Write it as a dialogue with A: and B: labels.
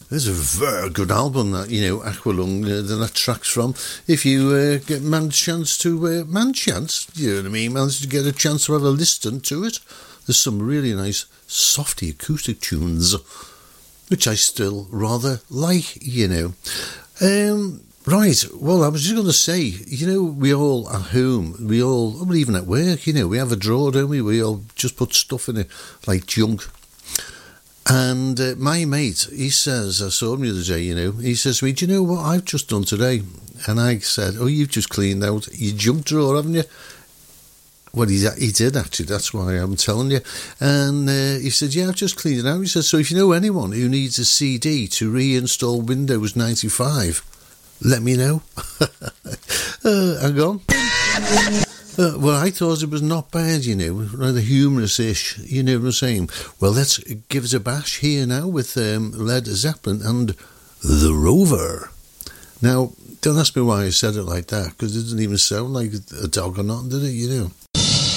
A: There's a very good album that, Aqualung, that tracks from. If you get manage to you know what I mean, manage to get a chance to have a listen to it. There's some really nice, softy acoustic tunes, which I still rather like, Right, well, I was just going to say, we all at home, well, even at work, we have a drawer, don't we? We all just put stuff in it, like junk. And my mate, he says, I saw him the other day, he says to me, do you know what I've just done today? And I said, oh, you've just cleaned out your junk drawer, haven't you? Well, he did, actually, that's why I'm telling you. And he said, yeah, I've just cleaned it out. He said, so if you know anyone who needs a CD to reinstall Windows 95, let me know. Hang on. Well, I thought it was not bad, rather humorous-ish, you know what I'm saying? Well, let's give it a bash here now with Led Zeppelin and The Rover. Now, don't ask me why I said it like that, because it doesn't even sound like a dog or nothing, did it,